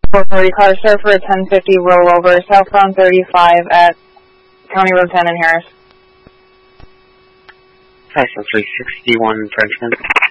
440 car, sir, for a 1050 rollover, southbound 35 at County Road 10 in Harris. License 361 Frenchman.